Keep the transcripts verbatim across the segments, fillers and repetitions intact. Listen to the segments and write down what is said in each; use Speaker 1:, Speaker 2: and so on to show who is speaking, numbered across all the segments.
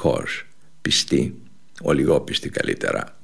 Speaker 1: δυστυχώς πιστοί, ολιγόπιστοι καλύτερα.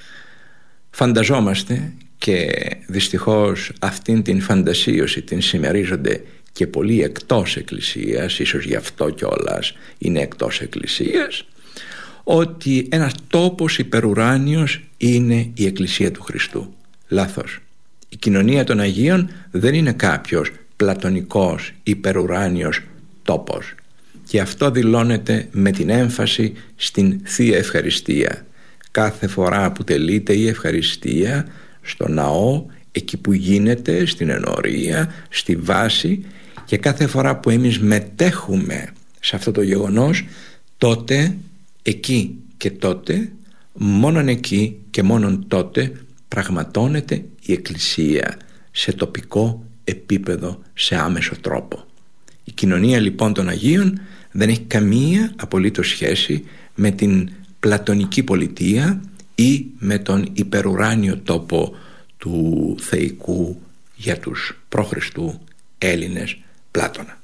Speaker 1: Φανταζόμαστε, και δυστυχώς αυτήν την φαντασίωση την συμμερίζονται και πολλοί εκτός εκκλησίας, ίσως γι' αυτό κιόλας είναι εκτός εκκλησίας, ότι ένας τόπος υπερουράνιος είναι η Εκκλησία του Χριστού. Λάθος. Η κοινωνία των Αγίων δεν είναι κάποιος πλατωνικός υπερουράνιος τόπος, και αυτό δηλώνεται με την έμφαση στην Θεία Ευχαριστία. Κάθε φορά που τελείται η ευχαριστία στο ναό, εκεί που γίνεται, στην ενορία, στη βάση, και κάθε φορά που εμείς μετέχουμε σε αυτό το γεγονός, τότε, εκεί και τότε, μόνον εκεί και μόνον τότε πραγματώνεται η Εκκλησία σε τοπικό επίπεδο, σε άμεσο τρόπο. Η κοινωνία λοιπόν των Αγίων δεν έχει καμία απολύτως σχέση με την πλατωνική πολιτεία ή με τον υπερουράνιο τόπο του θεϊκού για τους π.Χ. Έλληνες Πλάτωνα.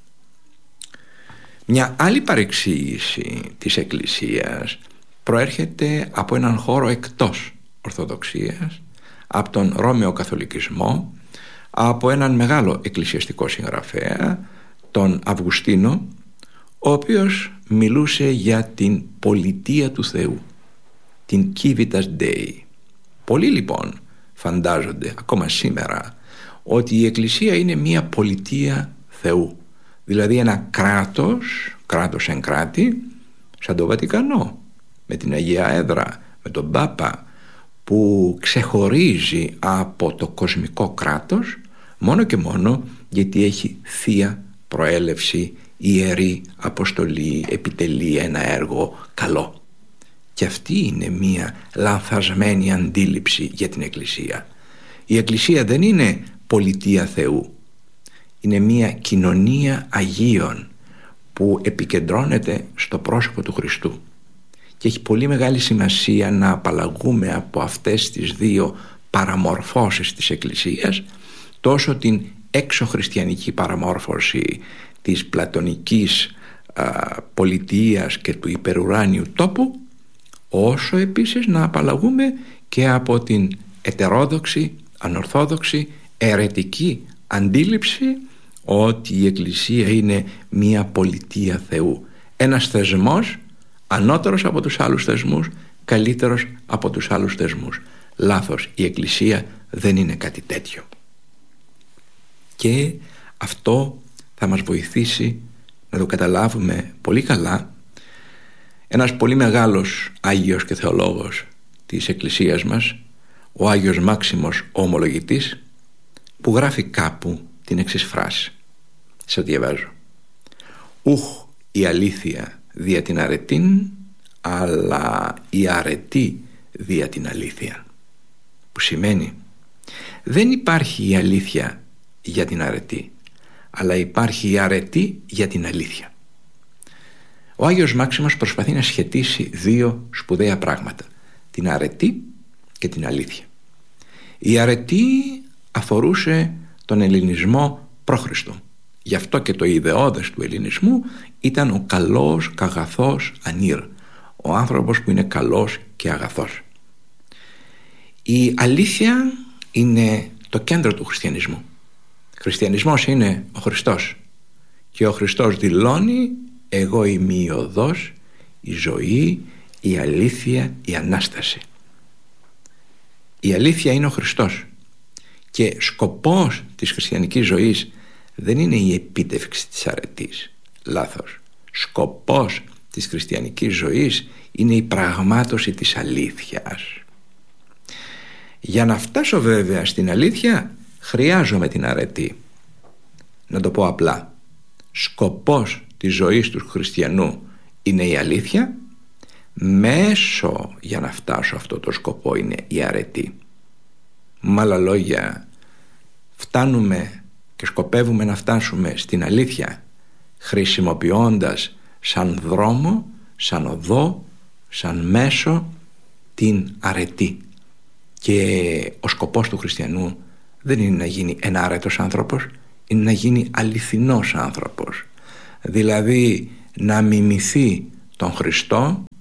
Speaker 1: Μια άλλη παρεξήγηση της Εκκλησίας προέρχεται από έναν χώρο εκτός Ορθοδοξίας, από τον Ρώμαιο Καθολικισμό, από έναν μεγάλο εκκλησιαστικό συγγραφέα, τον Αυγουστίνο, ο οποίος μιλούσε για την πολιτεία του Θεού, την Civitas Dei. Πολλοί λοιπόν φαντάζονται ακόμα σήμερα ότι η Εκκλησία είναι μια πολιτεία Θεού, δηλαδή ένα κράτος, κράτος εν κράτη, σαν το Βατικανό, με την Αγία Έδρα, με τον Πάπα, που ξεχωρίζει από το κοσμικό κράτος μόνο και μόνο γιατί έχει θεία προέλευση, ιερή αποστολή, επιτελεί ένα έργο καλό. Και αυτή είναι μία λανθασμένη αντίληψη για την Εκκλησία. Η Εκκλησία δεν είναι πολιτεία Θεού, είναι μία κοινωνία Αγίων που επικεντρώνεται στο πρόσωπο του Χριστού, και έχει πολύ μεγάλη σημασία να απαλλαγούμε από αυτές τις δύο παραμορφώσεις της Εκκλησίας, τόσο την έξω-χριστιανική παραμόρφωση της πλατωνικής α, πολιτείας και του υπερουράνιου τόπου, όσο επίσης να απαλλαγούμε και από την ετερόδοξη, ανορθόδοξη, αιρετική αντίληψη ότι η Εκκλησία είναι μια πολιτεία Θεού, ένας θεσμός ανώτερος από τους άλλους θεσμούς, καλύτερος από τους άλλους θεσμούς. Λάθος, η Εκκλησία δεν είναι κάτι τέτοιο. Και αυτό θα μας βοηθήσει να το καταλάβουμε πολύ καλά ένας πολύ μεγάλος Άγιος και Θεολόγος της Εκκλησίας μας, ο Άγιος Μάξιμος ο Ομολογητής, που γράφει κάπου την εξής φράση. Σε διαβάζω: «Ουχ η αλήθεια δια την αρετήν, αλλά η αρετή δια την αλήθεια». Που σημαίνει δεν υπάρχει η αλήθεια για την αρετή, αλλά υπάρχει η αρετή για την αλήθεια. Ο Άγιος Μάξιμος προσπαθεί να σχετίσει δύο σπουδαία πράγματα, την αρετή και την αλήθεια. Η αρετή αφορούσε τον ελληνισμό π.Χ. Γι' αυτό και το ιδεώδες του ελληνισμού ήταν ο καλός και αγαθός ανήρ, ο άνθρωπος που είναι καλός και αγαθός. Η αλήθεια είναι το κέντρο του χριστιανισμού. Χριστιανισμός είναι ο Χριστός, και ο Χριστός δηλώνει «Εγώ είμαι η οδός, η ζωή, η αλήθεια, η Ανάσταση». Η αλήθεια είναι ο Χριστός, και σκοπός της χριστιανικής ζωής δεν είναι η επίτευξη της αρετής. Λάθος. Σκοπός της χριστιανικής ζωής είναι η πραγμάτωση της αλήθειας. Για να φτάσω βέβαια στην αλήθεια χρειάζομαι την αρετή. Να το πω απλά, σκοπός της ζωής του χριστιανού είναι η αλήθεια, μέσο για να φτάσω αυτό το σκοπό είναι η αρετή. Με άλλα λόγια, φτάνουμε και σκοπεύουμε να φτάσουμε στην αλήθεια χρησιμοποιώντας σαν δρόμο, σαν οδό, σαν μέσο την αρετή. Και ο σκοπός του χριστιανού δεν είναι να γίνει ενάρετος άνθρωπος, είναι να γίνει αληθινός άνθρωπος, δηλαδή να μιμηθεί τον Χριστό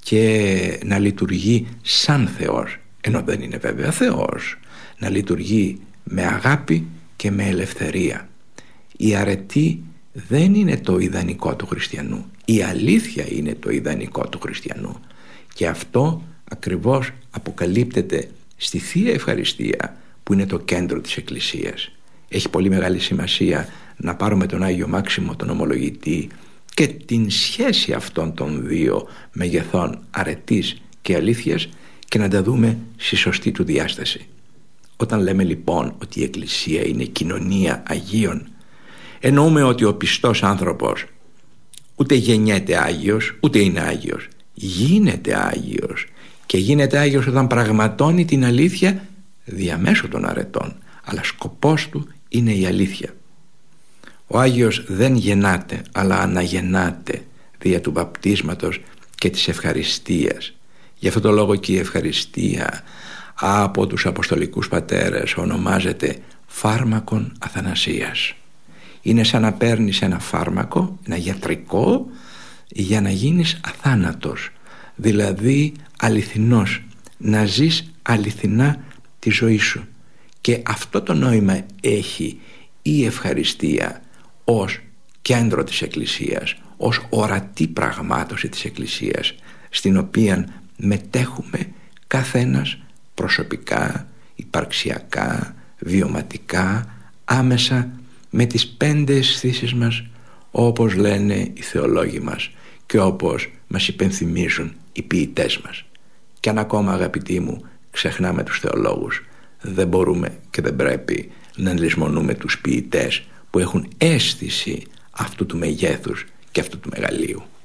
Speaker 1: και να λειτουργεί σαν Θεός, ενώ δεν είναι βέβαια Θεός, να λειτουργεί με αγάπη και με ελευθερία. Η αρετή δεν είναι το ιδανικό του χριστιανού, η αλήθεια είναι το ιδανικό του χριστιανού, και αυτό ακριβώς αποκαλύπτεται στη Θεία Ευχαριστία, που είναι το κέντρο της Εκκλησίας. Έχει πολύ μεγάλη σημασία να πάρουμε τον Άγιο Μάξιμο, τον Ομολογητή, και την σχέση αυτών των δύο μεγεθών, αρετής και αλήθειας, και να τα δούμε στη σωστή του διάσταση. Όταν λέμε λοιπόν ότι η Εκκλησία είναι κοινωνία Αγίων, εννοούμε ότι ο πιστός άνθρωπος ούτε γεννιέται Άγιος, ούτε είναι Άγιος. Γίνεται Άγιος, και γίνεται Άγιος όταν πραγματώνει την αλήθεια διαμέσου των αρετών, αλλά σκοπός του είναι η αλήθεια. Ο Άγιος δεν γεννάται, αλλά αναγεννάται δια του βαπτίσματος και της ευχαριστίας. Γι' αυτό το λόγο και η ευχαριστία από τους Αποστολικούς Πατέρες ονομάζεται φάρμακον αθανασίας. Είναι σαν να παίρνεις ένα φάρμακο, ένα γιατρικό, για να γίνεις αθάνατος, δηλαδή αληθινός, να ζεις αληθινά τη ζωή σου. Και αυτό το νόημα έχει η ευχαριστία ως κέντρο της Εκκλησίας, ως ορατή πραγμάτωση της Εκκλησίας, στην οποία μετέχουμε καθένας προσωπικά, υπαρξιακά, βιωματικά, άμεσα, με τις πέντε αισθήσεις μας, όπως λένε οι θεολόγοι μας και όπως μας υπενθυμίζουν οι ποιητές μας. Και αν ακόμα, αγαπητοί μου, ξεχνάμε τους θεολόγους, δεν μπορούμε και δεν πρέπει να λησμονούμε τους ποιητές που έχουν αίσθηση αυτού του μεγέθους και αυτού του μεγαλείου.